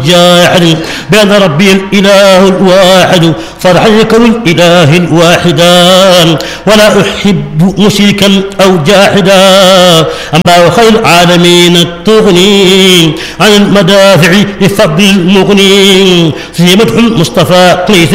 والجاحد بأن ربي الإله الواحد فرحا يكون الإله الواحدا ولا أحب مشركا أو جاحدا أما خير العالمين تغني عن المدافع بفضل المغني في مدح المصطفى ليس